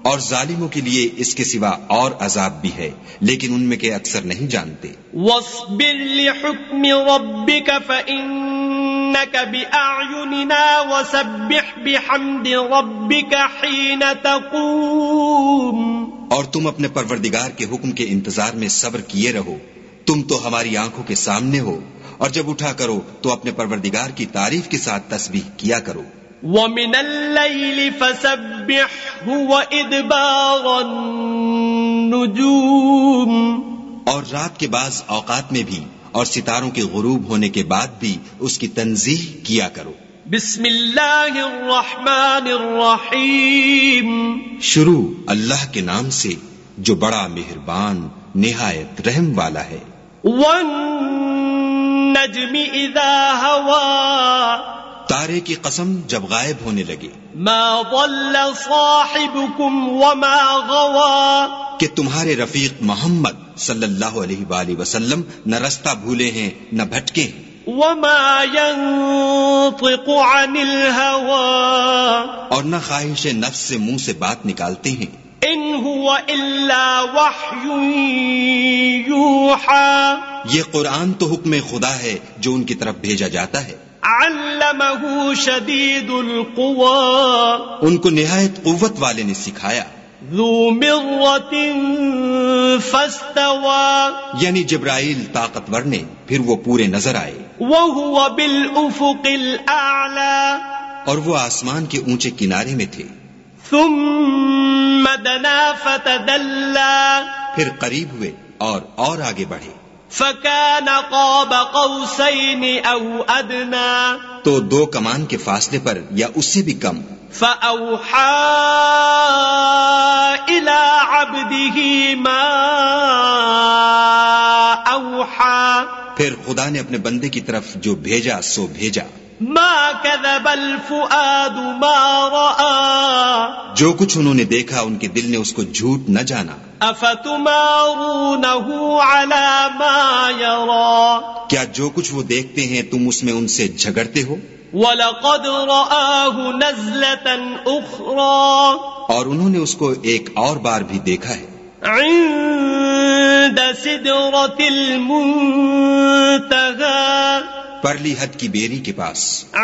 اور ظالموں کے لیے اس کے سوا اور عذاب بھی ہے، لیکن ان میں کے اکثر نہیں جانتے۔ واصبر لحکم ربک فإنک بأعیننا وسبح بحمد ربک حین تقوم۔ اور تم اپنے پروردگار کے حکم کے انتظار میں صبر کیے رہو، تم تو ہماری آنکھوں کے سامنے ہو، اور جب اٹھا کرو تو اپنے پروردگار کی تعریف کے ساتھ تسبیح کیا کرو۔ وَمِنَ اللَّيْلِ فَسَبِّحْهُ وَإِدْبَارَ النُّجُومِ۔ اور رات کے بعض اوقات میں بھی اور ستاروں کے غروب ہونے کے بعد بھی اس کی تنزیح کیا کرو۔ بسم اللہ الرحمن الرحیم۔ شروع اللہ کے نام سے جو بڑا مہربان نہایت رحم والا ہے۔ وَالنَّجْمِ إِذَا هَوَىٰ۔ تارے کی قسم جب غائب ہونے لگے۔ ما ضل صاحبكم وما غوى۔ کہ تمہارے رفیق محمد صلی اللہ علیہ وآلہ وسلم نہ رستہ بھولے ہیں نہ بھٹکے ہیں۔ وما ينطق عن الهوى۔ اور نہ خواہش نفس سے منہ سے بات نکالتے ہیں۔ ان هو الا وحی یوحى۔ یہ قرآن تو حکم خدا ہے جو ان کی طرف بھیجا جاتا ہے۔ علمہ شدید القوى۔ ان کو نہایت قوت والے نے سکھایا۔ ذو مرۃ فاستوى۔ یعنی جبرائیل طاقتور نے پھر وہ پورے نظر آئے۔ وهو بالافق الاعلى۔ اور وہ آسمان کے اونچے کنارے میں تھے۔ ثم دنا فتدلى۔ پھر قریب ہوئے اور آگے بڑھے۔ فكان قاب قوسين او ادنى۔ تو دو کمان کے فاصلے پر یا اس سے بھی کم۔ فأوحى إلى عبده ما أوحى۔ پھر خدا نے اپنے بندے کی طرف جو بھیجا سو بھیجا۔ ما كذب الفؤاد ما رأى۔ جو کچھ انہوں نے دیکھا ان کے دل نے اس کو جھوٹ نہ جانا۔ افتمارونه على ما يرى۔ کیا جو کچھ وہ دیکھتے ہیں تم اس میں ان سے جھگڑتے ہو؟ وَلَقَدْ رَآهُ نَزْلَةً أُخْرَى۔ اور انہوں نے اس کو ایک اور بار بھی دیکھا ہے۔ عند سدرة المنتهى۔ پرلی حد کی بیری کے پاس۔